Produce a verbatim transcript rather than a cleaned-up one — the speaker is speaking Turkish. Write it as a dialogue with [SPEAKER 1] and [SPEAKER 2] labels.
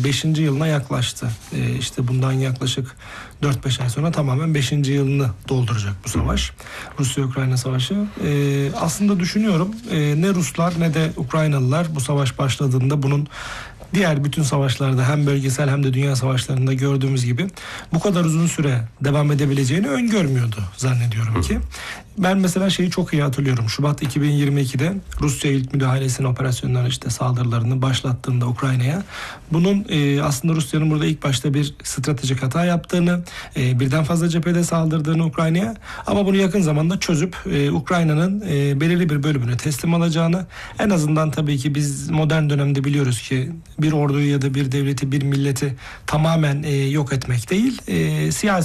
[SPEAKER 1] beşinci yılına yaklaştı. E, işte bundan yaklaşık dört beş ay sonra tamamen beşinci yılını dolduracak bu savaş. Rusya-Ukrayna savaşı. E, aslında düşünüyorum e, ne Ruslar ne de Ukraynalılar bu savaş başladığında bunun diğer bütün savaşlarda hem bölgesel hem de dünya savaşlarında gördüğümüz gibi bu kadar uzun süre devam edebileceğini öngörmüyordu zannediyorum ki. Ben mesela şeyi çok iyi hatırlıyorum. Şubat iki bin yirmi ikide Rusya ilk müdahalesini, operasyonları, işte saldırılarını başlattığında Ukrayna'ya, bunun e, aslında Rusya'nın burada ilk başta bir stratejik hata yaptığını, e, birden fazla cephede saldırdığını Ukrayna'ya, ama bunu yakın zamanda çözüp e, Ukrayna'nın e, belirli bir bölümünü teslim alacağını, en azından tabii ki biz modern dönemde biliyoruz ki bir orduyu ya da bir devleti, bir milleti tamamen e, yok etmek değil, e, siyasi